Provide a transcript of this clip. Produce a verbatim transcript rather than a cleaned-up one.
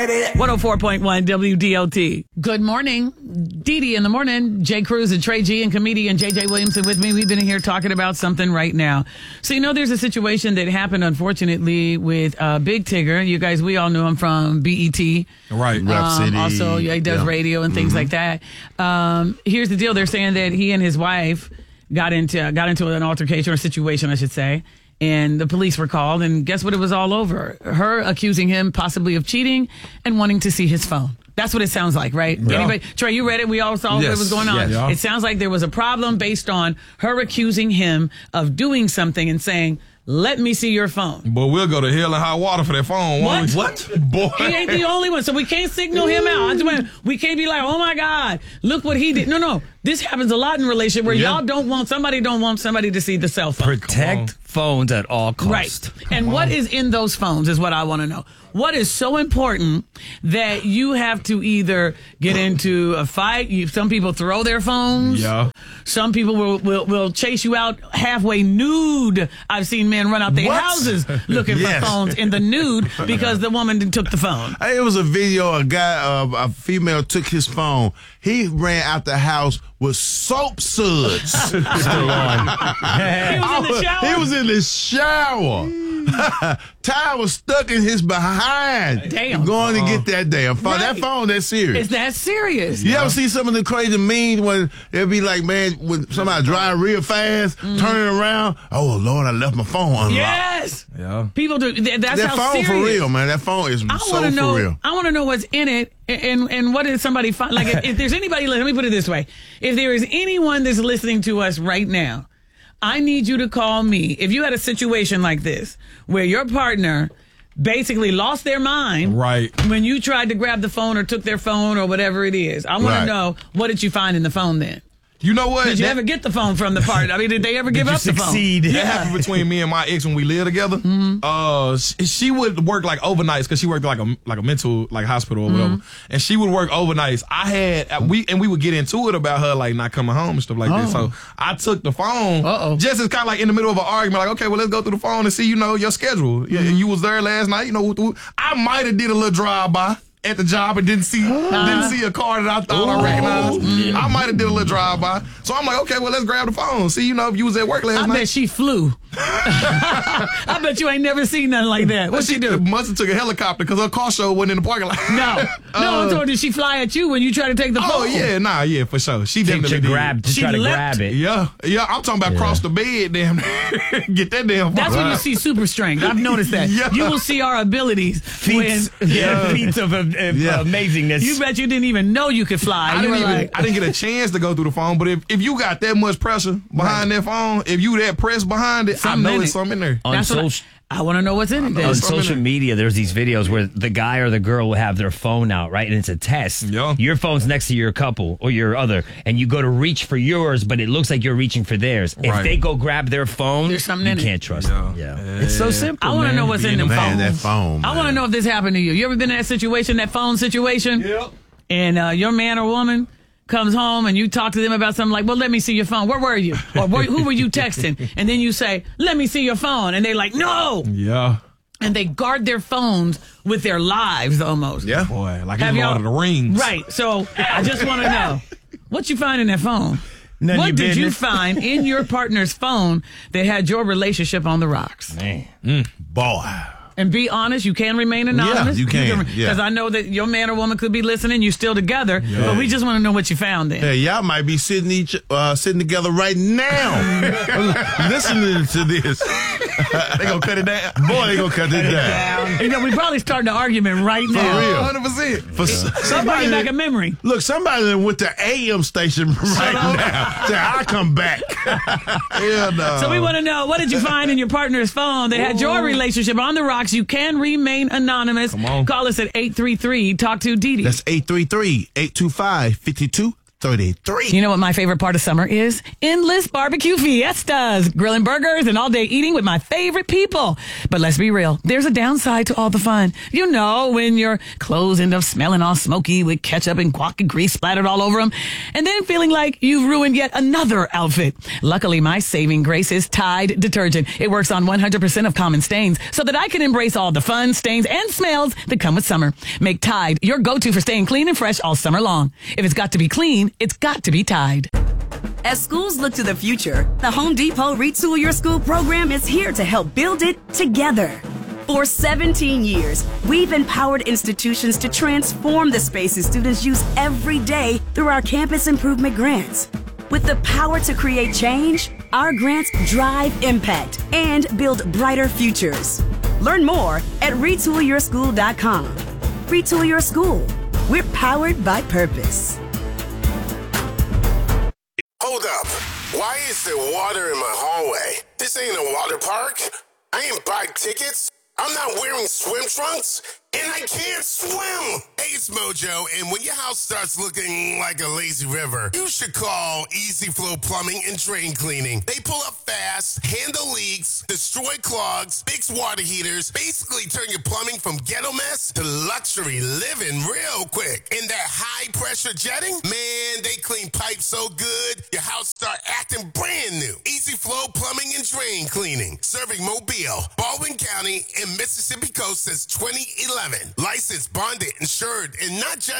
one oh four point one W D O T. Good morning. Dee Dee in the morning. Jay Cruz and Trey G and comedian J J Williamson with me. We've been here talking about something right now. So, you know, there's a situation that happened, unfortunately, with uh, Big Tigger. You guys, we all knew him from B E T. Right. Rap um, City. Also, yeah, he does yeah. radio and things mm-hmm. like that. Um, here's the deal. They're saying that he and his wife got into, got into an altercation or situation, I should say. And the police were called, and guess what? It was all over. Her accusing him possibly of cheating and wanting to see his phone. That's what it sounds like, right? Yeah. Anybody, Trey, you read it. We all saw yes. what was going on. Yes. Yeah. It sounds like there was a problem based on her accusing him of doing something and saying, let me see your phone. Boy, we'll go to hell and high water for that phone. What? We? What? Boy. He ain't the only one, so we can't signal him out. We can't be like, oh, my God, look what he did. No, no. This happens a lot in relationship where yeah. y'all don't want, somebody don't want somebody to see the cell phone. Protect phones at all costs. Right. Come and on. What is in those phones is what I want to know. What is so important that you have to either get into a fight? You, some people throw their phones. Yeah. Some people will, will, will chase you out halfway nude. I've seen men run out their what? houses looking yes. for phones in the nude because the woman took the phone. It was a video. A guy, uh, a female took his phone. He ran out the house with soap suds. Still on. He was in the shower. He was in the shower. Ty was stuck in his behind. Damn. Going uh-huh. to get that damn phone. Right. That phone, that's serious. It's that serious. You yeah. ever see some of the crazy memes when they'll be like, man, when somebody drive real fast, mm. turning around, oh, Lord, I left my phone unlocked. Yes. Yeah. People do. That's that how phone serious. for real, man. That phone is I so know, for real. I want to know what's in it and, and what did somebody find. Like, if, if there's anybody, let me put it this way. If there is anyone that's listening to us right now, I need you to call me. If you had a situation like this where your partner basically lost their mind right when you tried to grab the phone or took their phone or whatever it is, I want right. to know, what did you find in the phone then? You know what? Did you that, ever get the phone from the partner? I mean, did they ever give did up you the phone? Succeed? That yeah. happened between me and my ex when we lived together. Mm-hmm. Uh, she, she would work like overnights because she worked like a like a mental like hospital or whatever, mm-hmm. and she would work overnights. I had we and we would get into it about her like not coming home and stuff like oh. that. So I took the phone Uh-oh. just as kind of like in the middle of an argument, like okay, well let's go through the phone and see you know your schedule. Mm-hmm. Yeah, you was there last night. You know, I might have did a little drive by at the job and didn't see uh-huh. didn't see a car that I thought Ooh. I recognized. Mm-hmm. I might have did a little drive by. So I'm like, okay, well let's grab the phone. See, you know, if you was at work last I night. I bet she flew. I bet you ain't never seen nothing like that. What'd she, she do? Must have took a helicopter because her car show wasn't in the parking lot. No, no. uh, so did she fly at you when you tried to take the phone? Oh yeah, nah, yeah, for sure. She Take definitely to grab, to she try to leapt. grab it. Yeah, yeah. I'm talking about yeah. cross the bed, damn. Get that damn. That's phone. when you see super strength. I've noticed that. Yeah. You will see our abilities. Feats, when, yeah, feats of, of, of Yeah. amazingness. You bet you didn't even know you could fly. I you didn't, were even, like, I didn't get a chance to go through the phone, but if, if you got that much pressure behind right. that phone, if you that pressed behind it, something I know in it's it. something in there. On That's social, I, I want to know what's in it. Then. on something social in media, there's these videos where the guy or the girl will have their phone out, right? And it's a test. Yeah. Your phone's next to your couple or your other, and you go to reach for yours, but it looks like you're reaching for theirs. If Right. they go grab their phone, There's something you in it. can't trust Yeah. them. Yeah. Yeah. It's so simple. I want to know what's in the Man, phone. that phone, I want to man. know if this happened to you. You ever been in that situation, that phone situation? Yep. And uh, your man or woman comes home and you talk to them about something like, well, let me see your phone. Where were you? Or where, who were you texting? And then you say, let me see your phone. And they're like, no. Yeah. And they guard their phones with their lives almost. Yeah. Boy, like Have it's y'all- Lord of the Rings. Right. So I just want to know, what you find in that phone? None of what your did you business. find in your partner's phone that had your relationship on the rocks? Man. Boy. And be honest, you can remain anonymous. you can, Because yeah. I know that your man or woman could be listening. You're still together. But we just want to know what you found then. Hey, y'all might be sitting each uh, sitting together right now, listening to this. They gonna cut it down. Boy, they gonna cut it down. You know, we probably starting an argument right now. real. one hundred percent. For s- Somebody somebody, back a memory. look, somebody that went to A M station right now. Say, I'll come back. Hell no. So we want to know, what did you find in your partner's phone that had your relationship on the rocks? You can remain anonymous. Come on. Call us at eight three three, talk to Dee Dee. That's eight three three, eight two five, five two thirty-three. You know what my favorite part of summer is? Endless barbecue fiestas, grilling burgers and all day eating with my favorite people. But let's be real, there's a downside to all the fun. You know, when your clothes end up smelling all smoky with ketchup and guac and grease splattered all over them, and then feeling like you've ruined yet another outfit. Luckily, my saving grace is Tide detergent. It works on one hundred percent of common stains so that I can embrace all the fun, stains, and smells that come with summer. Make Tide your go-to for staying clean and fresh all summer long. If it's got to be clean, it's got to be Tide. As schools look to the future, the Home Depot Retool Your School program is here to help build it together. For seventeen years, we've empowered institutions to transform the spaces students use every day through our campus improvement grants. With the power to create change, our grants drive impact and build brighter futures. Learn more at retool your school dot com. Retool Your School. We're powered by purpose. Hold up. Why is there water in my hallway? This ain't a water park. I ain't buy tickets. I'm not wearing swim trunks. And I can't swim. Hey, it's Mojo, and when your house starts looking like a lazy river, you should call Easy Flow Plumbing and Drain Cleaning. They pull up fast, handle leaks, destroy clogs, fix water heaters, basically turn your plumbing from ghetto mess to luxury living real quick. And that high-pressure jetting, man, they clean pipes so good, your house start acting brand new. Easy Flow Plumbing and Drain Cleaning, serving Mobile, Baldwin County, and Mississippi Coast since twenty eleven. Licensed, bonded, insured, and not just